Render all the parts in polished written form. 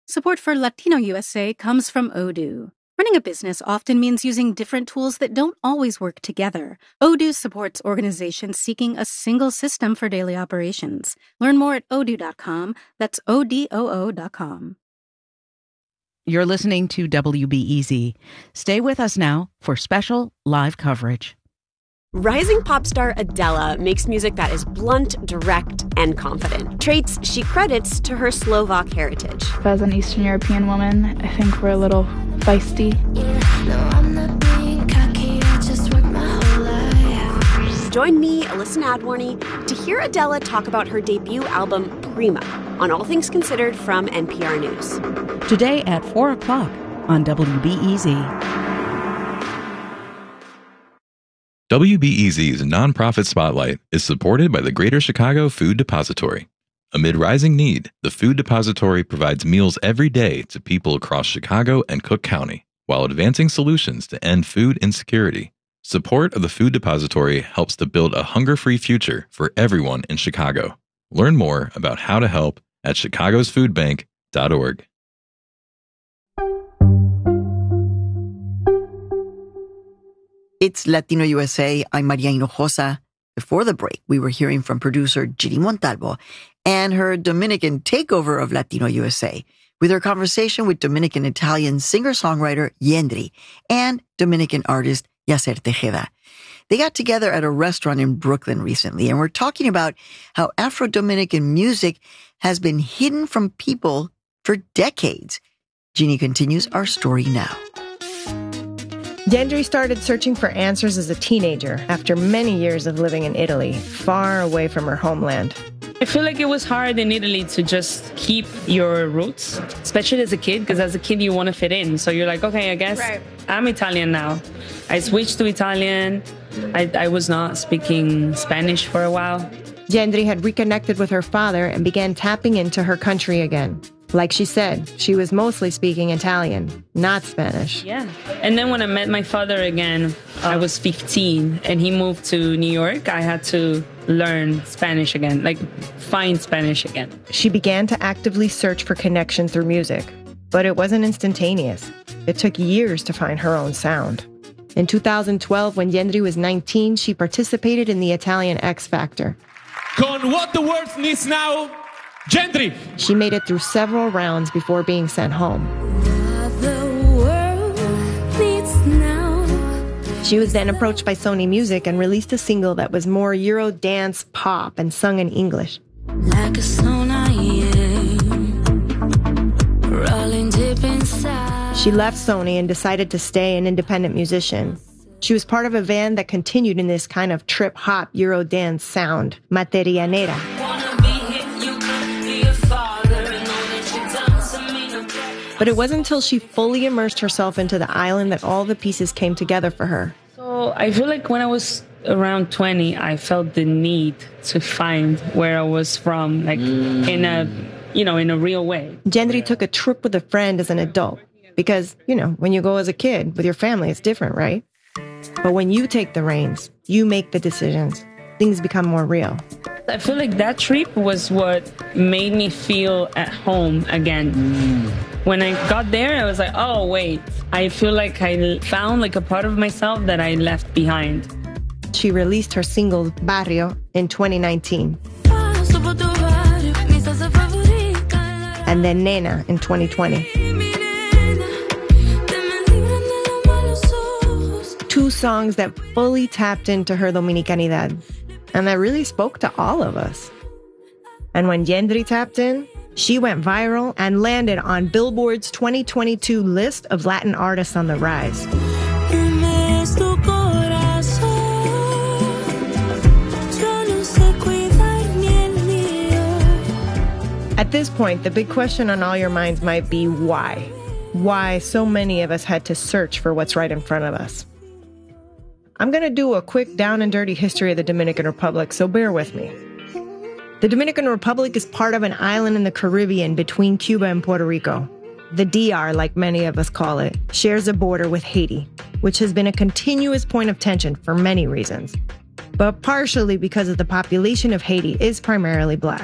Support for Latino USA comes from Odoo. Running a business often means using different tools that don't always work together. Odoo supports organizations seeking a single system for daily operations. Learn more at odoo.com. That's ODOO.com. You're listening to WBEZ. Stay with us now for special live coverage. Rising pop star Adele makes music that is blunt, direct, and confident. Traits she credits to her Slovak heritage. As an Eastern European woman, I think we're a little feisty. Join me, Alyssa Nadworny, to hear Adele talk about her debut album, Prima, on All Things Considered from NPR News. Today at 4 o'clock on WBEZ. WBEZ's nonprofit spotlight is supported by the Greater Chicago Food Depository. Amid rising need, the Food Depository provides meals every day to people across Chicago and Cook County, while advancing solutions to end food insecurity. Support of the Food Depository helps to build a hunger-free future for everyone in Chicago. Learn more about how to help at chicagosfoodbank.org. It's Latino USA. I'm Maria Hinojosa. Before the break, we were hearing from producer Ginny Montalvo and her Dominican takeover of Latino USA with her conversation with Dominican-Italian singer-songwriter Yendri and Dominican artist Yacer Tejeda. They got together at a restaurant in Brooklyn recently, and we're talking about how Afro-Dominican music has been hidden from people for decades. Ginny continues our story now. Yendri started searching for answers as a teenager after many years of living in Italy, far away from her homeland. I feel like it was hard in Italy to just keep your roots, especially as a kid, because as a kid you want to fit in. So you're like, okay, I guess I'm Italian now. I switched to Italian. I was not speaking Spanish for a while. Yendri had reconnected with her father and began tapping into her country again. Like she said, she was mostly speaking Italian, not Spanish. Yeah. And then when I met my father again, I was 15 and he moved to New York. I had to learn Spanish again, like find Spanish again. She began to actively search for connection through music, but it wasn't instantaneous. It took years to find her own sound. In 2012, when Yendri was 19, she participated in the Italian X Factor. Con What the World Needs Now, Yendri. She made it through several rounds before being sent home. She was then approached by Sony Music and released a single that was more Euro dance pop and sung in English. Like a stone I am, rolling deep inside. She left Sony and decided to stay an independent musician. She was part of a band that continued in this kind of trip-hop Euro dance sound, Materianera. But it wasn't until she fully immersed herself into the island that all the pieces came together for her. So I feel like when I was around 20, I felt the need to find where I was from, like in a real way. Yendri took a trip with a friend as an adult because, when you go as a kid with your family, it's different, right? But when you take the reins, you make the decisions, things become more real. I feel like that trip was what made me feel at home again. When I got there, I was like, oh, wait. I feel like I found like a part of myself that I left behind. She released her single, Barrio, in 2019. And then Nena in 2020. Two songs that fully tapped into her Dominicanidad. And that really spoke to all of us. And when Yendri tapped in, she went viral and landed on Billboard's 2022 list of Latin artists on the rise. At this point, the big question on all your minds might be why? Why so many of us had to search for what's right in front of us. I'm going to do a quick down and dirty history of the Dominican Republic, so bear with me. The Dominican Republic is part of an island in the Caribbean between Cuba and Puerto Rico. The DR, like many of us call it, shares a border with Haiti, which has been a continuous point of tension for many reasons. But partially because of the population of Haiti is primarily black.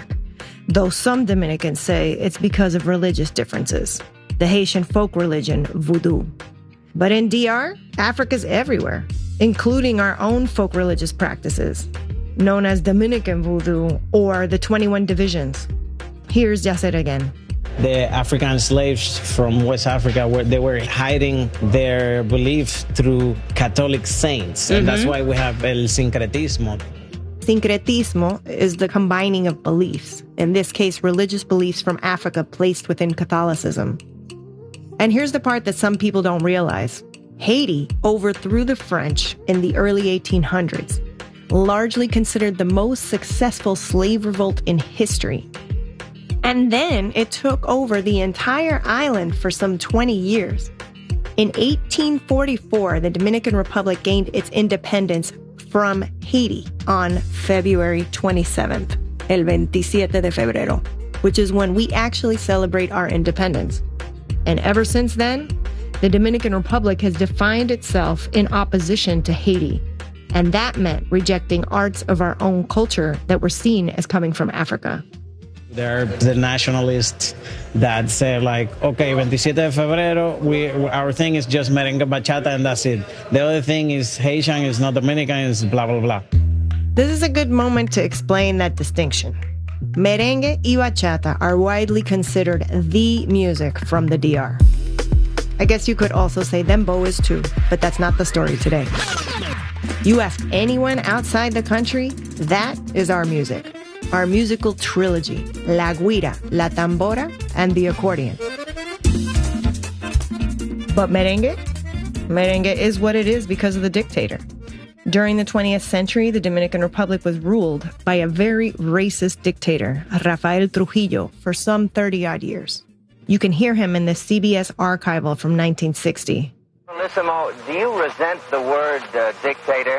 though some Dominicans say it's because of religious differences. The Haitian folk religion, voodoo. But in DR, Africa's everywhere, including our own folk religious practices, known as Dominican voodoo or the 21 divisions. Here's Yacer again. The African slaves from West Africa, where they were hiding their belief through Catholic saints. And that's why we have el sincretismo. Sincretismo is the combining of beliefs, in this case, religious beliefs from Africa placed within Catholicism. And here's the part that some people don't realize. Haiti overthrew the French in the early 1800s, largely considered the most successful slave revolt in history. And then it took over the entire island for some 20 years. In 1844, the Dominican Republic gained its independence from Haiti on February 27th, el 27 de febrero, which is when we actually celebrate our independence. And ever since then, the Dominican Republic has defined itself in opposition to Haiti. And that meant rejecting arts of our own culture that were seen as coming from Africa. There are the nationalists that say like, okay, 27 de febrero, our thing is just merengue bachata and that's it. The other thing is Haitian, is not Dominican, is blah, blah, blah. This is a good moment to explain that distinction. Merengue y bachata are widely considered the music from the DR. I guess you could also say dembow is too, but that's not the story today. You ask anyone outside the country, that is our music. Our musical trilogy, La Guira, La Tambora, and the accordion. But merengue? Merengue is what it is because of the dictator. During the 20th century, the Dominican Republic was ruled by a very racist dictator, Rafael Trujillo, for some 30-odd years. You can hear him in the CBS archival from 1960. Lissimo, do you resent the word dictator?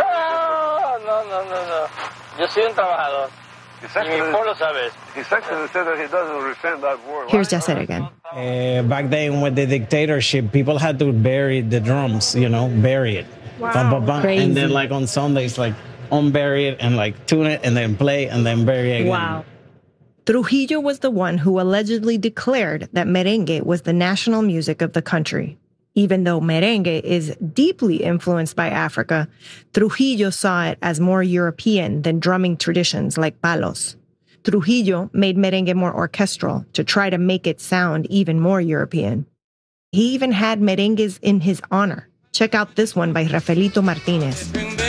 No. Yo soy un trabajador. Y mi pueblo sabes. His Excellency said that he doesn't resent that word. Here's Yacer again. Back then with the dictatorship, people had to bury the drums, bury it. Wow. And then like on Sundays, like unbury it and like tune it and then play and then bury it again. Wow. Trujillo was the one who allegedly declared that merengue was the national music of the country. Even though merengue is deeply influenced by Africa, Trujillo saw it as more European than drumming traditions like palos. Trujillo made merengue more orchestral to try to make it sound even more European. He even had merengues in his honor. Check out this one by Rafaelito Martinez.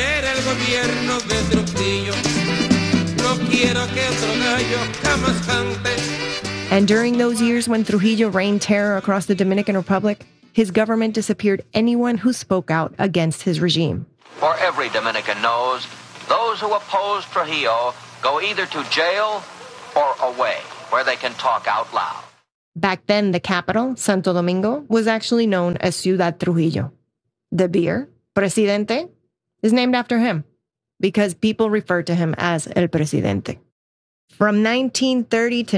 And during those years when Trujillo reigned terror across the Dominican Republic, his government disappeared anyone who spoke out against his regime. For every Dominican knows, those who oppose Trujillo go either to jail or away, where they can talk out loud. Back then, the capital, Santo Domingo, was actually known as Ciudad Trujillo. The beer, Presidente, is named after him because people refer to him as El Presidente. From 1930 to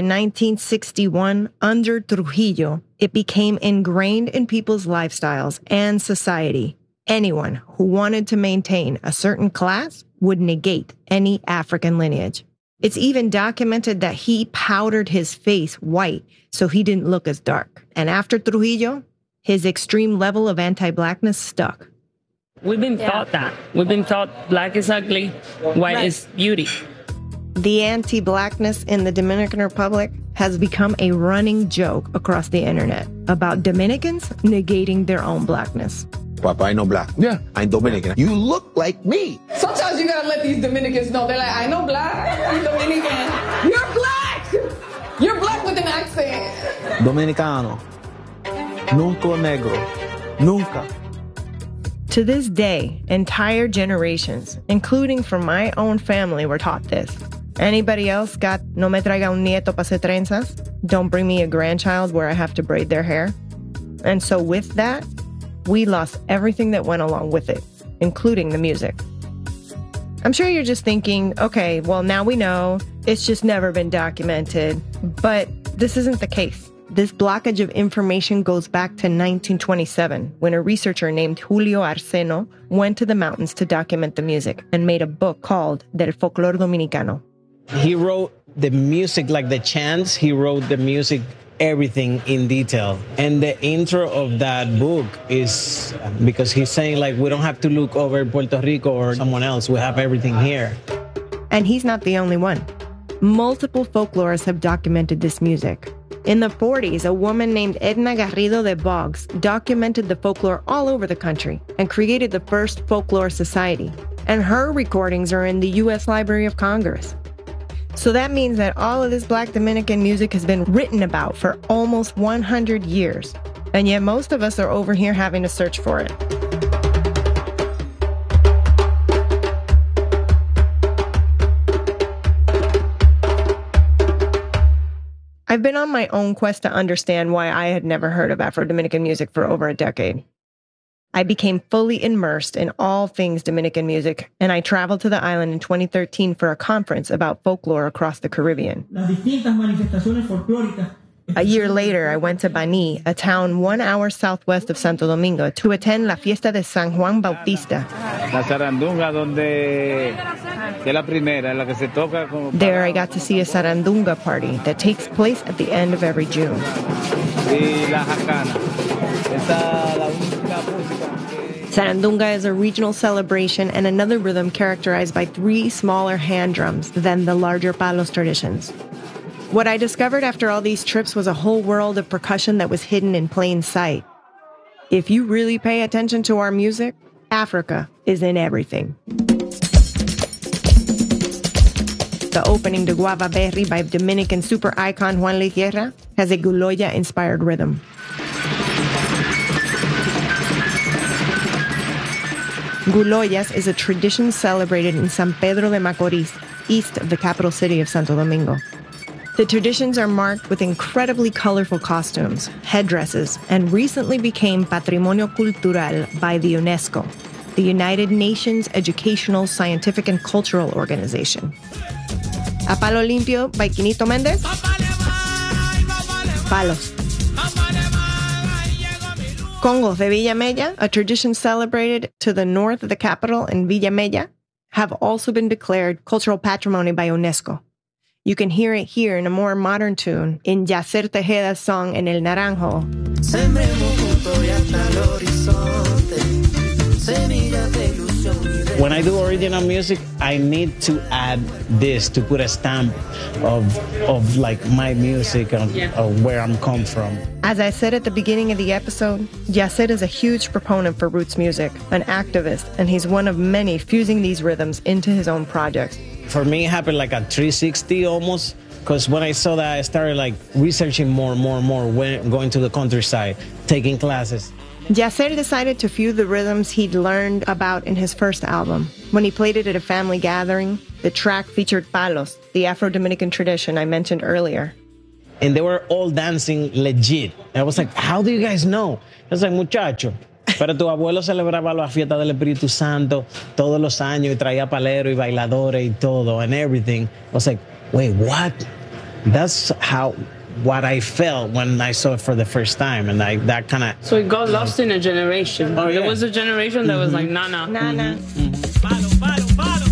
1961, under Trujillo, it became ingrained in people's lifestyles and society. Anyone who wanted to maintain a certain class would negate any African lineage. It's even documented that he powdered his face white so he didn't look as dark. And after Trujillo, his extreme level of anti-blackness stuck. We've been taught that. We've been taught black is ugly, white is beauty. The anti-blackness in the Dominican Republic has become a running joke across the internet about Dominicans negating their own blackness. Papa, I know black. Yeah. I'm Dominican. You look like me. Sometimes you gotta let these Dominicans know. They're like, I know black. I'm Dominican. You're black. You're black with an accent. Dominicano. Nunca negro. Nunca. To this day, entire generations, including from my own family, were taught this. Anybody else got no me traiga un nieto pa hacer trenzas? Don't bring me a grandchild where I have to braid their hair. And so with that, we lost everything that went along with it, including the music. I'm sure you're just thinking, okay, well, now we know, it's just never been documented. But this isn't the case. This blockage of information goes back to 1927, when a researcher named Julio Arseno went to the mountains to document the music and made a book called Del Folclore Dominicano. He wrote the music, like the chants, he wrote the music, everything in detail. And the intro of that book is because he's saying, like, we don't have to look over Puerto Rico or someone else. We have everything here. And he's not the only one. Multiple folklorists have documented this music. In the 40s, a woman named Edna Garrido de Boggs documented the folklore all over the country and created the first folklore society. And her recordings are in the U.S. Library of Congress. So that means that all of this Black Dominican music has been written about for almost 100 years. And yet most of us are over here having to search for it. I've been on my own quest to understand why I had never heard of Afro-Dominican music for over a decade. I became fully immersed in all things Dominican music, and I traveled to the island in 2013 for a conference about folklore across the Caribbean. A year later, I went to Baní, a town 1 hour southwest of Santo Domingo, to attend La Fiesta de San Juan Bautista. La sarandunga, donde es la primera, la que se toca como. There, I got to see a sarandunga party that takes place at the end of every June. Y la jacana. Esa la única música. Sarandunga is a regional celebration and another rhythm characterized by 3 smaller hand drums than the larger palos traditions. What I discovered after all these trips was a whole world of percussion that was hidden in plain sight. If you really pay attention to our music, Africa is in everything. The opening to Guava Berry by Dominican super icon Juan Luis Guerra has a Guloya-inspired rhythm. Guloyas is a tradition celebrated in San Pedro de Macorís, east of the capital city of Santo Domingo. The traditions are marked with incredibly colorful costumes, headdresses, and recently became Patrimonio Cultural by the UNESCO, the United Nations Educational, Scientific, and Cultural Organization. A Palo Limpio by Quinito Méndez. Palos. Congos de Villamella, a tradition celebrated to the north of the capital in Villamella, have also been declared cultural patrimony by UNESCO. You can hear it here in a more modern tune in Yacer Tejeda's song En el Naranjo. When I do original music, I need to add this to put a stamp of like my music of where I'm come from. As I said at the beginning of the episode, Yacer is a huge proponent for roots music, an activist, and he's one of many fusing these rhythms into his own projects. For me, it happened like a 360 almost, because when I saw that, I started like researching more, going to the countryside, taking classes. Yacer decided to fuse the rhythms he'd learned about in his first album. When he played it at a family gathering, the track featured palos, the Afro-Dominican tradition I mentioned earlier. And they were all dancing legit. And I was like, how do you guys know? I was like, muchacho, pero tu abuelo celebraba la fiesta del Espíritu Santo todos los años y traía palero y bailadores y todo and everything. I was like, wait, what? That's what I felt when I saw it for the first time, and that kind of. So it got lost in a generation. Oh, yeah. There was a generation that was like, nah. Palo, palo, palo.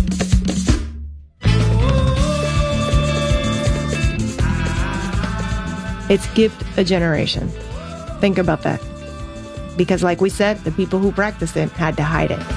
It skipped a generation. Think about that. Because like we said, the people who practiced it had to hide it.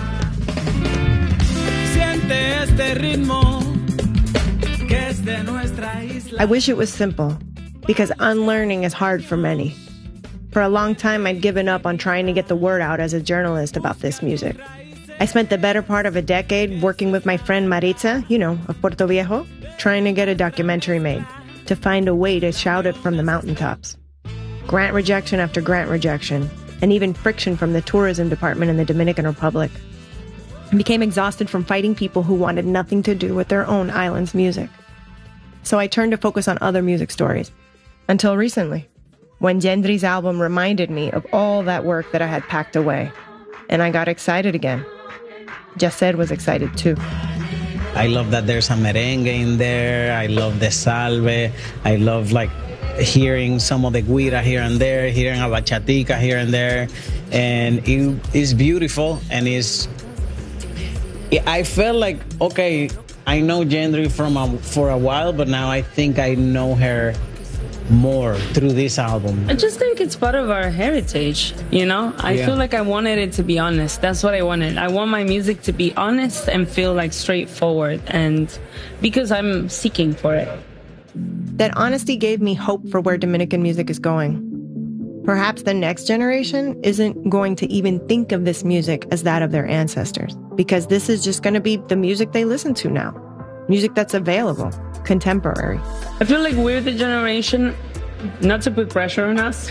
I wish it was simple, because unlearning is hard for many. For a long time, I'd given up on trying to get the word out as a journalist about this music. I spent the better part of a decade working with my friend Maritza, of Puerto Viejo, trying to get a documentary made, to find a way to shout it from the mountaintops. Grant rejection after grant rejection, and even friction from the tourism department in the Dominican Republic. I became exhausted from fighting people who wanted nothing to do with their own island's music. So I turned to focus on other music stories. Until recently, when Gendry's album reminded me of all that work that I had packed away. And I got excited again. Yacer was excited too. I love that there's a merengue in there. I love the salve. I love hearing some of the guira here and there, hearing a bachatica here and there. And it is beautiful, and I felt like, okay, I know Gendry for a while, but now I think I know her more through this album. I just think it's part of our heritage, you know? I feel like I wanted it to be honest. That's what I wanted. I want my music to be honest and feel like straightforward, and because I'm seeking for it. That honesty gave me hope for where Dominican music is going. Perhaps the next generation isn't going to even think of this music as that of their ancestors, because this is just going to be the music they listen to now. Music that's available, contemporary. I feel like we're the generation, not to put pressure on us,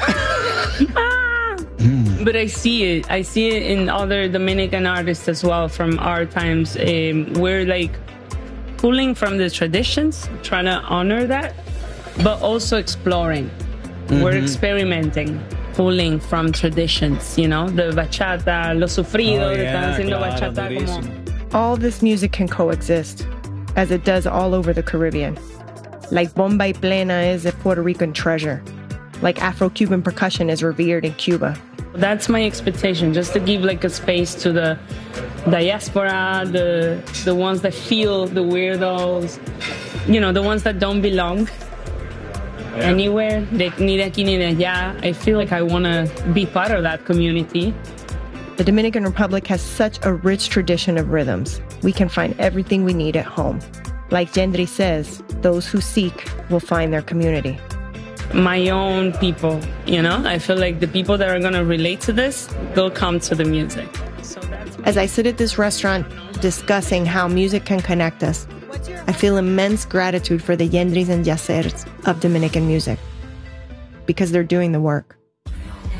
but I see it. I see it in other Dominican artists as well from our times. We're like pulling from the traditions, trying to honor that, but also exploring. We're experimenting, pulling from traditions, you know, the bachata, lo sufrido, están haciendo bachata como... All this music can coexist, as it does all over the Caribbean. Like bomba y plena is a Puerto Rican treasure. Like Afro-Cuban percussion is revered in Cuba. That's my expectation, just to give like a space to the diaspora, the ones that feel the weirdos, you know, the ones that don't belong anywhere, ni de aquí ni de allá. I feel like I want to be part of that community. The Dominican Republic has such a rich tradition of rhythms. We can find everything we need at home. Like Gendry says, those who seek will find their community. My own people, you know? I feel like the people that are going to relate to this, they'll come to the music. As I sit at this restaurant discussing how music can connect us, I feel immense gratitude for the Gendrys and Yacers of Dominican music, because they're doing the work.